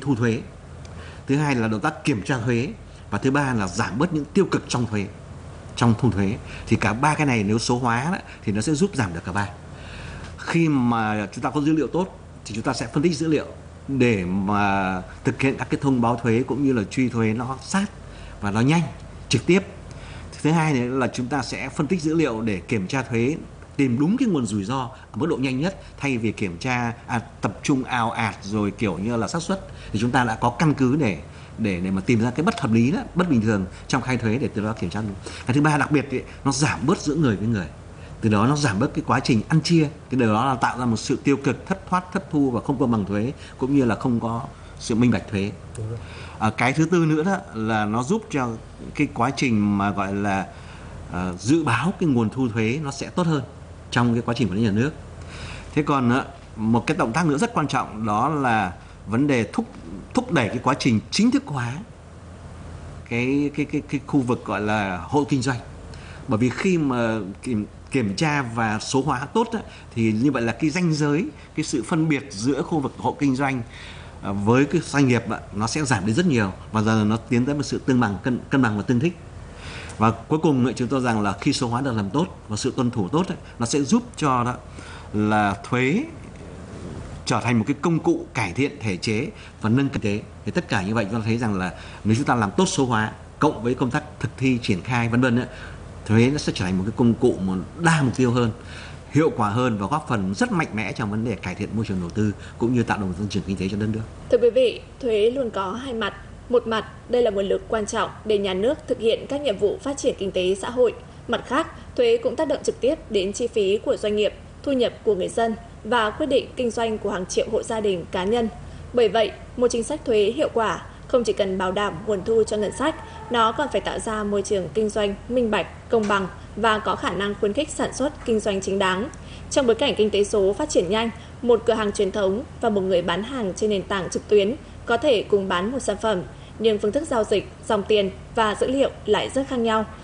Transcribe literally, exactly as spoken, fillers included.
thu thuế, thứ hai là động tác kiểm tra thuế, và thứ ba là giảm bớt những tiêu cực trong thuế, trong thu thuế. Thì cả ba cái này nếu số hóa đó, thì nó sẽ giúp giảm được cả ba. Khi mà chúng ta có dữ liệu tốt thì chúng ta sẽ phân tích dữ liệu để mà thực hiện các cái thông báo thuế cũng như là truy thuế nó sát và nó nhanh, trực tiếp. Thứ hai nữa là chúng ta sẽ phân tích dữ liệu để kiểm tra thuế, tìm đúng cái nguồn rủi ro ở mức độ nhanh nhất, thay vì kiểm tra à, tập trung ào ạt rồi kiểu như là xác suất, thì chúng ta đã có căn cứ để để để mà tìm ra cái bất hợp lý đó, bất bình thường trong khai thuế để từ đó kiểm tra đúng. Cái thứ ba đặc biệt thì nó giảm bớt giữa người với người, từ đó nó giảm bớt cái quá trình ăn chia, cái điều đó là tạo ra một sự tiêu cực, thất thoát, thất thu và không công bằng thuế, cũng như là không có sự minh bạch thuế. À, cái thứ tư nữa đó là nó giúp cho cái quá trình mà gọi là à, dự báo cái nguồn thu thuế nó sẽ tốt hơn trong cái quá trình quản lý nhà nước. Thế còn một cái động tác nữa rất quan trọng đó là vấn đề thúc thúc đẩy cái quá trình chính thức hóa cái cái cái cái khu vực gọi là hộ kinh doanh. Bởi vì khi mà kiểm, kiểm tra và số hóa tốt á, thì như vậy là cái ranh giới, cái sự phân biệt giữa khu vực hộ kinh doanh với cái doanh nghiệp á, nó sẽ giảm đi rất nhiều, và giờ nó tiến tới một sự tương bằng, cân, cân bằng và tương thích. Và cuối cùng chúng tôi rằng là khi số hóa được làm tốt và sự tuân thủ tốt ấy, nó sẽ giúp cho đó là thuế trở thành một cái công cụ cải thiện thể chế và nâng kinh tế. Thì tất cả như vậy chúng ta thấy rằng là nếu chúng ta làm tốt số hóa cộng với công tác thực thi triển khai vân vân, thuế nó sẽ trở thành một cái công cụ mà đa mục tiêu hơn, hiệu quả hơn và góp phần rất mạnh mẽ trong vấn đề cải thiện môi trường đầu tư cũng như tạo động tăng trưởng kinh tế cho đất nước. Thưa quý vị, thuế luôn có hai mặt. Một mặt, đây là nguồn lực quan trọng để nhà nước thực hiện các nhiệm vụ phát triển kinh tế xã hội. Mặt khác, thuế cũng tác động trực tiếp đến chi phí của doanh nghiệp, thu nhập của người dân và quyết định kinh doanh của hàng triệu hộ gia đình, cá nhân. Bởi vậy, một chính sách thuế hiệu quả không chỉ cần bảo đảm nguồn thu cho ngân sách, nó còn phải tạo ra môi trường kinh doanh minh bạch, công bằng và có khả năng khuyến khích sản xuất kinh doanh chính đáng. Trong bối cảnh kinh tế số phát triển nhanh, một cửa hàng truyền thống và một người bán hàng trên nền tảng trực tuyến có thể cùng bán một sản phẩm, nhưng phương thức giao dịch, dòng tiền và dữ liệu lại rất khác nhau.